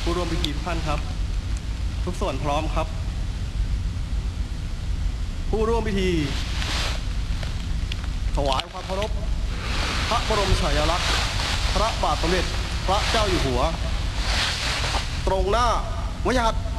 ผู้ร่วมพิธีทุกท่านครับทุกส่วนพร้อมครับผู้ร่วมพิธีถวายความเคารพพระบรมฉายาลักษณ์พระบาทสมเด็จพระเจ้าอยู่หัวตรงหน้าวิหาร